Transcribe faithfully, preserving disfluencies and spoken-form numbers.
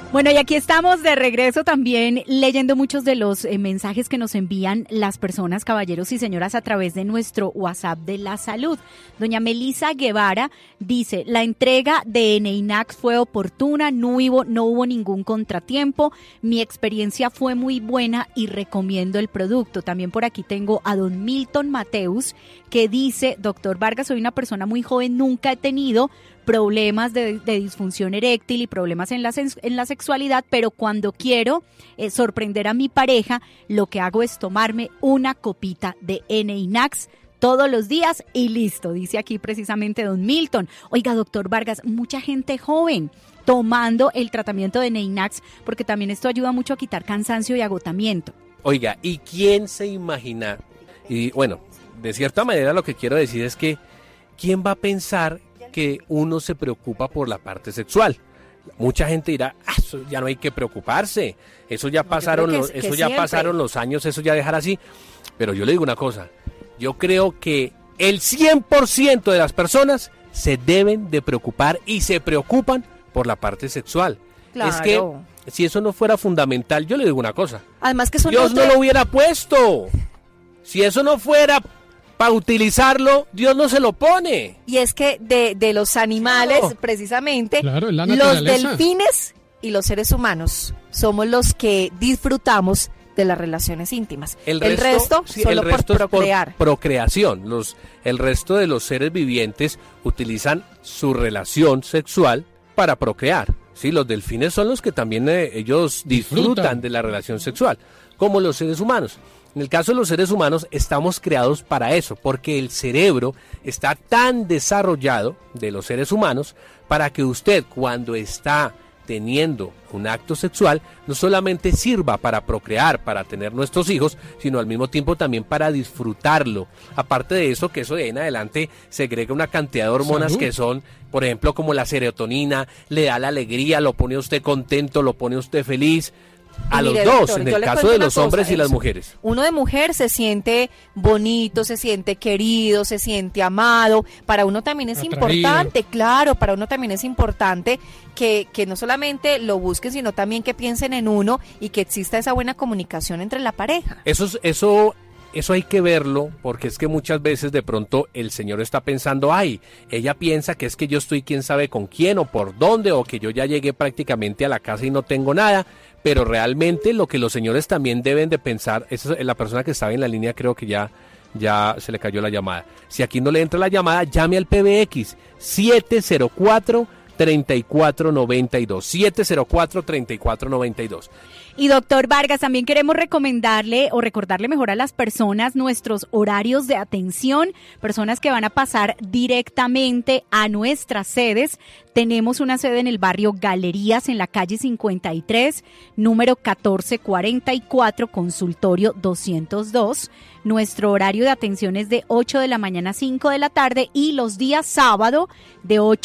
Bueno, y aquí estamos de regreso también leyendo muchos de los eh, mensajes que nos envían las personas, caballeros y señoras, a través de nuestro WhatsApp de la salud. Doña Melisa Guevara dice, la entrega de Neinax fue oportuna, no hubo, no hubo ningún contratiempo, mi experiencia fue muy buena y recomiendo el producto. También por aquí tengo a don Milton Mateus, que dice, doctor Vargas, soy una persona muy joven, nunca he tenido problemas de, de disfunción eréctil y problemas en la, en la sexualidad, pero cuando quiero eh, sorprender a mi pareja, lo que hago es tomarme una copita de Neinax todos los días y listo, dice aquí precisamente don Milton. Oiga, doctor Vargas, mucha gente joven tomando el tratamiento de Neinax, porque también esto ayuda mucho a quitar cansancio y agotamiento. Oiga, ¿y quién se imagina? Y bueno, de cierta manera lo que quiero decir es que ¿quién va a pensar que uno se preocupa por la parte sexual? Mucha gente dirá, ah, eso ya no hay que preocuparse, eso ya pasaron, los, eso ya pasaron los años, eso ya dejar así. Pero yo le digo una cosa, yo creo que el cien por ciento de las personas se deben de preocupar y se preocupan por la parte sexual. Claro. Es que si eso no fuera fundamental, yo le digo una cosa, además que eso Dios no, te... no lo hubiera puesto. Si eso no fuera para utilizarlo, Dios no se lo pone. Y es que de, de los animales, claro, precisamente, claro, los delfines y los seres humanos somos los que disfrutamos de las relaciones íntimas. El, el resto, resto sí, solo el resto por procrear. Es por procreación. Los, el resto de los seres vivientes utilizan su relación sexual para procrear. Sí, los delfines son los que también eh, ellos disfrutan, disfrutan de la relación sexual, como los seres humanos. En el caso de los seres humanos estamos creados para eso, porque el cerebro está tan desarrollado de los seres humanos para que usted, cuando está teniendo un acto sexual, no solamente sirva para procrear, para tener nuestros hijos, sino al mismo tiempo también para disfrutarlo. Aparte de eso, que eso de ahí en adelante segrega una cantidad de hormonas que son, por ejemplo, como la serotonina, le da la alegría, lo pone a usted contento, lo pone a usted feliz. A los dos, en el caso de los hombres y las mujeres. Uno de mujer se siente bonito, se siente querido, se siente amado. Para uno también es atraído. Importante, claro, para uno también es importante que, que no solamente lo busquen, sino también que piensen en uno y que exista esa buena comunicación entre la pareja. Eso es, eso... Eso hay que verlo, porque es que muchas veces de pronto el señor está pensando, ay, ella piensa que es que yo estoy quién sabe con quién o por dónde, o que yo ya llegué prácticamente a la casa y no tengo nada, pero realmente lo que los señores también deben de pensar, esa es la persona que estaba en la línea, creo que ya, ya se le cayó la llamada. Si aquí no le entra la llamada, llame al P B X siete cero cuatro, treinta y cuatro noventa y dos, siete cero cuatro, treinta y cuatro noventa y dos. Y doctor Vargas, también queremos recomendarle o recordarle mejor a las personas nuestros horarios de atención, personas que van a pasar directamente a nuestras sedes. Tenemos una sede en el barrio Galerías, en la calle cincuenta y tres, número catorce cuarenta y cuatro, consultorio doscientos dos. Nuestro horario de atención es de ocho de la mañana a cinco de la tarde y los días sábado de ocho